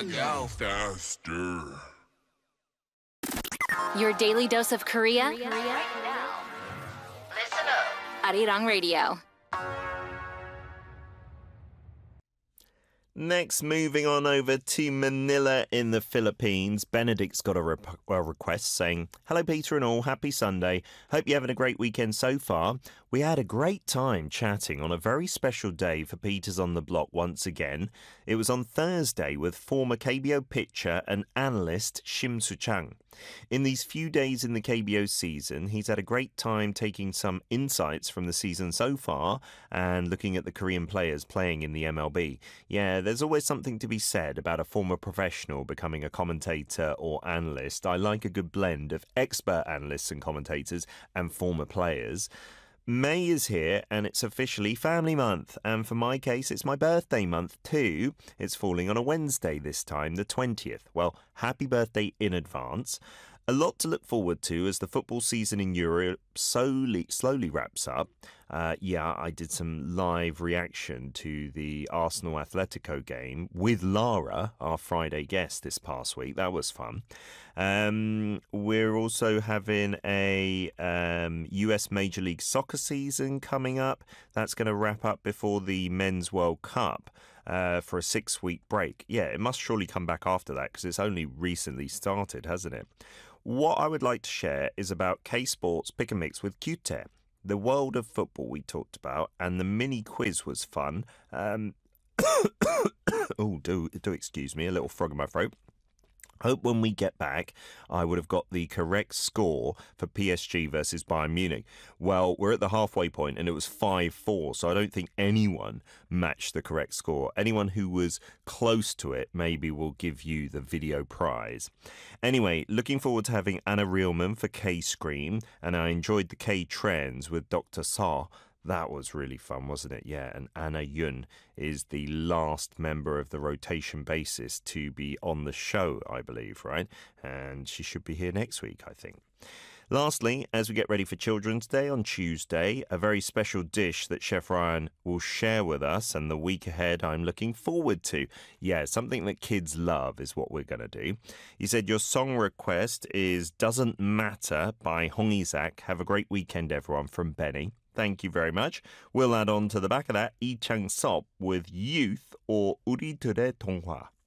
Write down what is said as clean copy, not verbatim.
go faster. Your daily dose of Korea. Right now. Listen up. Arirang Radio. Next, moving on over to Manila in the Philippines. Benedict's got a request saying, "Hello, Peter and all. Happy Sunday. Hope you're having a great weekend so far. We had a great time chatting on a very special day for Peters on the Block once again. It was on Thursday with former KBO pitcher and analyst Shim Soo-chang. In these few days in the KBO season, he's had a great time taking some insights from the season so far and looking at the Korean players playing in the MLB. Yeah, there's always something to be said about a former professional becoming a commentator or analyst. I like a good blend of expert analysts and commentators and former players. May is here and it's officially family month, and for my case it's my birthday month too. It's falling on a Wednesday this time, the 20th. Well, happy birthday in advance. A lot to look forward to as the football season in Europe slowly wraps up. I did some live reaction to the Arsenal Atletico game with Lara, our Friday guest this past week. That was fun. We're also having a US Major League Soccer season coming up. That's going to wrap up before the Men's World Cup for a 6-week break. Yeah, it must surely come back after that because it's only recently started, hasn't it? What I would like to share is about K-Sports Pick and Mix with Cute. The world of football we talked about, and the mini quiz was fun. Do excuse me, a little frog in my throat. Hope when we get back, I would have got the correct score for PSG versus Bayern Munich. Well, we're at the halfway point and it was 5-4, so I don't think anyone matched the correct score. Anyone who was close to it maybe will give you the video prize. Anyway, looking forward to having Anna Reelman for K-Scream, and I enjoyed the K-Trends with Dr. Saw. That was really fun, wasn't it? Yeah, and Anna Yun is the last member of the rotation basis to be on the show, I believe, right? And she should be here next week, I think. Lastly, as we get ready for Children's Day on Tuesday, a very special dish that Chef Ryan will share with us, and the week ahead I'm looking forward to. Yeah, something that kids love is what we're going to do. He said your song request is Doesn't Matter by Hong Isaac. Have a great weekend, everyone, from Benny. Thank you very much. We'll add on to the back of that Lee Chang-sop with Youth or 우리들의 동화.